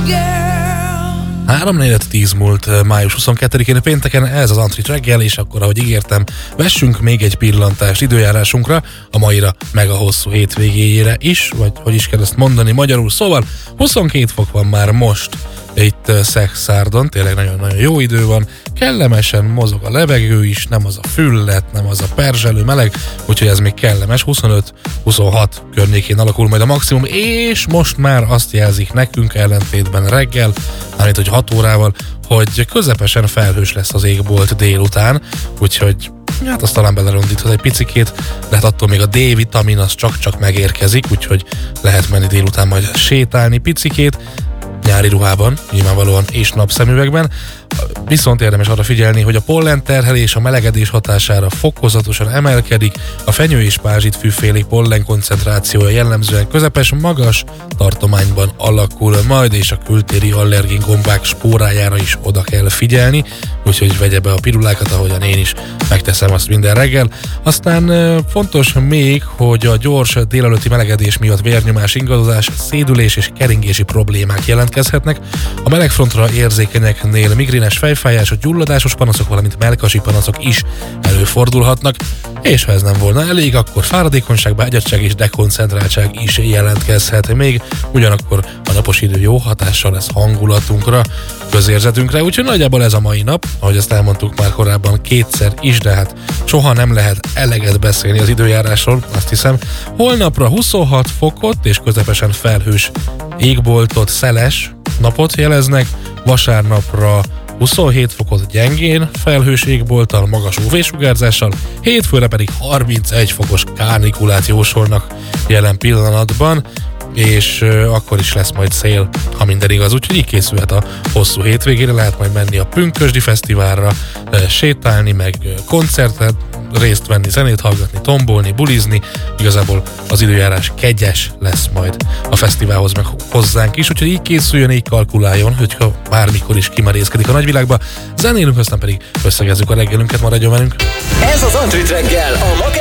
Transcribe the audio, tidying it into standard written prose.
3:10 múlt május 22-én pénteken, ez az Antrit reggel, és akkor, ahogy ígértem, vessünk még egy pillantást időjárásunkra, a maira, meg a hosszú hétvégéjére is, vagy hogy is kell ezt mondani magyarul. Szóval 22 fok van már most itt Szexárdon, tényleg nagyon-nagyon jó idő van, kellemesen mozog a levegő is, nem az a füllet, nem az a perzselő meleg, úgyhogy ez még kellemes, 25-26 környékén alakul majd a maximum, és most már azt jelzik nekünk ellentétben reggel, mármint hogy 6 órával, hogy közepesen felhős lesz az égbolt délután, úgyhogy hát azt talán belerondíthat egy picikét, de hát attól még a D-vitamin az csak-csak megérkezik, úgyhogy lehet menni délután majd sétálni picikét, nyári ruhában, nyilvánvalóan, és napszemüvegben. Viszont érdemes arra figyelni, hogy a pollen terhelés a melegedés hatására fokozatosan emelkedik, a fenyő és pázsitfűfélék pollen koncentrációja jellemzően közepes, magas tartományban alakul majd, és a kültéri allergéngombák spórájára is oda kell figyelni, úgyhogy vegye be a pirulákat, ahogyan én is megteszem azt minden reggel. Aztán fontos még, hogy a gyors délelőtti melegedés miatt vérnyomás ingadozás, szédülés és keringési problémák jelentkezhetnek. A melegfrontra érzékenyeknél migrénes fejfájás, a gyulladásos panaszok, valamint mellkasi panaszok is előfordulhatnak, és ha ez nem volna elég, akkor fáradékonyság, beágyadottság és dekoncentráltság is jelentkezhet még, ugyanakkor a napos idő jó hatással lesz hangulatunkra, közérzetünkre, úgyhogy nagyjából ez a mai nap, ahogy ezt elmondtuk már korábban kétszer is, de hát soha nem lehet eleget beszélni az időjárásról, azt hiszem. Holnapra 26 fokot és közepesen felhős égboltot, szeles napot jeleznek, vasárnapra 27 fokot gyengén, felhős égbolttal, magas UV-sugárzással, hétfőre pedig 31 fokos kánikulát jósolnak jelen pillanatban, és akkor is lesz majd szél, ha minden igaz, úgyhogy így készülhet a hosszú hétvégére, lehet majd menni a Pünkösdi Fesztiválra, sétálni, meg koncertet, részt venni, zenét hallgatni, tombolni, bulizni, igazából az időjárás kegyes lesz majd a fesztiválhoz, meg hozzánk is, úgyhogy így készüljön, így kalkuláljon, hogyha bármikor is kimerészkedik a nagyvilágba. Zenélünk, aztán pedig összegezzük a reggelünket, maradjon velünk. Ez az Antrit reggel, a